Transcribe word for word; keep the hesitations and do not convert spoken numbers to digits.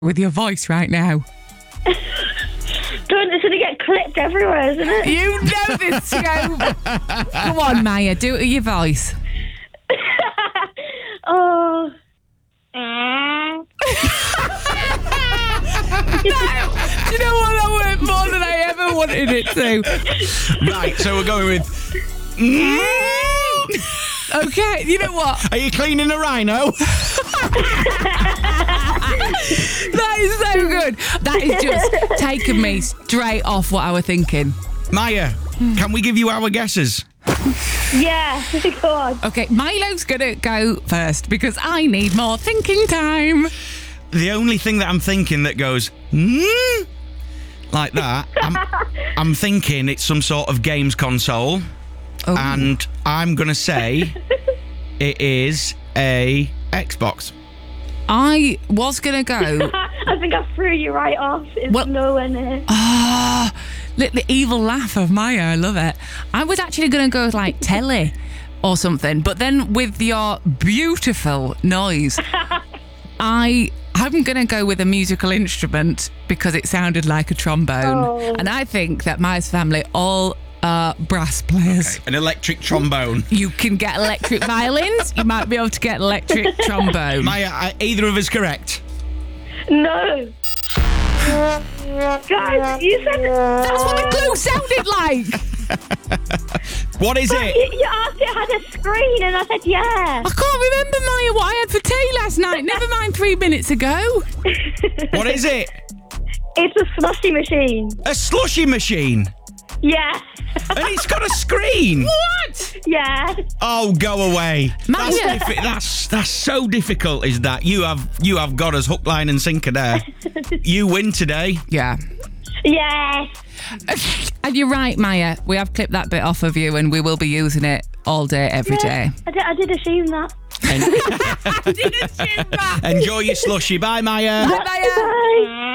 with your voice right now. Don't, it's going to get clipped everywhere, isn't it? You know this, Scoop. Come on, Maya, do it with your voice. Oh. No. Do you know what? That worked more than I ever wanted it to. Right, so we're going with... Okay, you know what? Are you cleaning a rhino? That is so good. That is just taking me straight off what I was thinking. Maya, can we give you our guesses? Yeah, go on. Okay, Milo's gonna go first because I need more thinking time. The only thing that I'm thinking that goes, mm, like that, I'm, I'm thinking it's some sort of games console. Oh. And I'm going to say it is a Xbox. I was gonna go. I think I threw you right off. It's Well- nowhere near. Ah, look, the evil laugh of Maya. I love it. I was actually gonna go with like telly or something, but then with your beautiful noise, I I'm gonna go with a musical instrument because it sounded like a trombone, Oh. and I think that Maya's family all are brass players. An electric trombone. You can get electric violins. You might be able to get electric trombone. Maya, are either of us correct? No. Guys, you said... That's what the glue sounded like. What is You, it? you asked it had a screen and I said yeah. I can't remember, Maya, what I had for tea last night. Never mind three minutes ago. What is it? It's a slushy machine. A slushy machine. Yeah. And it's got a screen. What? Yeah. Oh, go away. Maya. That's, diffi- that's that's so difficult, is that? You have you have got us hook, line and sinker there. You win today. Yeah. Yes. And you're right, Maya. We have clipped that bit off of you and we will be using it all day, every Yeah, day. I did, I did assume that. En- Enjoy your slushy. Bye, Maya. Bye, Maya. Bye.